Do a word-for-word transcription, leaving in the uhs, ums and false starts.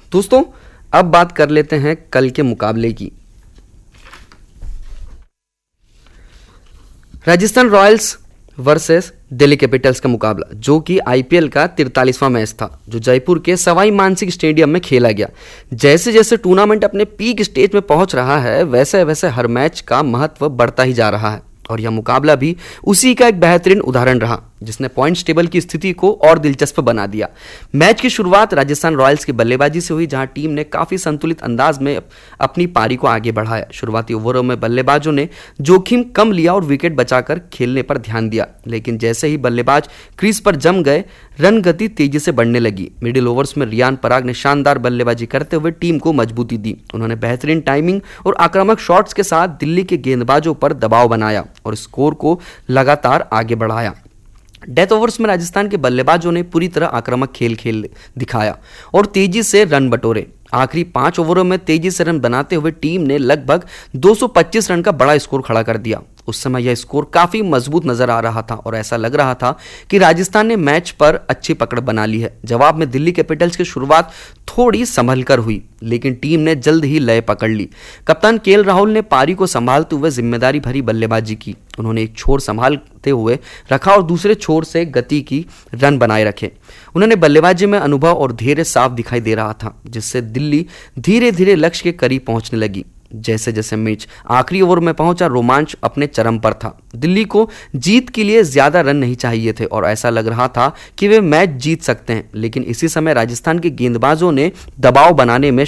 दोस्तों अब बात कर लेते हैं कल के मुकाबले की। Rajasthan Royals versus Delhi Capitals का मुकाबला, जो कि आईपीएल का तिरतालीसवां मैच था, जो जयपुर के सवाई मानसिंह स्टेडियम में खेला गया। जैसे जैसे टूर्नामेंट अपने पीक स्टेज में पहुंच रहा है, वैसे वैसे हर मैच का महत्व बढ़ता ही जा रहा है और यह मुकाबला भी उसी का एक बेहतरीन उदाहरण रहा, जिसने पॉइंट्स टेबल की स्थिति को और दिलचस्प बना दिया। मैच की शुरुआत राजस्थान रॉयल्स की बल्लेबाजी से हुई, जहां टीम ने काफी संतुलित अंदाज में अपनी पारी को आगे बढ़ाया। शुरुआती ओवरों में बल्लेबाजों ने जोखिम कम लिया और विकेट बचाकर खेलने पर ध्यान दिया, लेकिन जैसे ही बल्लेबाज क्रीज पर जम गए, रन गति तेजी से बढ़ने लगी। मिडिल ओवर्स में रियान पराग ने शानदार बल्लेबाजी करते हुए टीम को मजबूती दी। उन्होंने बेहतरीन टाइमिंग और आक्रामक शॉट्स के साथ दिल्ली के गेंदबाजों पर दबाव बनाया और स्कोर को लगातार आगे बढ़ाया। डेथ ओवर्स में राजस्थान के बल्लेबाजों ने पूरी तरह आक्रामक खेल खेल दिखाया और तेजी से रन बटोरे। आखिरी पांच ओवरों में तेजी से रन बनाते हुए टीम ने लगभग दो सौ पच्चीस रन का बड़ा स्कोर खड़ा कर दिया। उस समय यह स्कोर काफी मजबूत नजर आ रहा था और ऐसा लग रहा था कि राजस्थान ने मैच पर अच्छी पकड़ बना ली है। जवाब में दिल्ली कैपिटल्स की शुरुआत थोड़ी संभल कर हुई, लेकिन टीम ने जल्द ही लय पकड़ ली। कप्तान केएल राहुल ने पारी को संभालते हुए जिम्मेदारी भरी बल्लेबाजी की। उन्होंने एक छोर संभालते हुए रखा और दूसरे छोर से गति की रन बनाए रखे। उन्होंने बल्लेबाजी में अनुभव और धैर्य साफ दिखाई दे रहा था, जिससे दिल्ली धीरे धीरे लक्ष्य के करीब पहुंचने लगी। जैसे जैसे मैच आखिरी ओवर में पहुंचा, रोमांच अपने चरम पर था। दिल्ली को जीत के लिए ज्यादा रन नहीं चाहिए थे और ऐसा लग रहा था कि वे मैच जीत सकते हैं, लेकिन इसी समय राजस्थान के गेंदबाजों ने दबाव बनाने में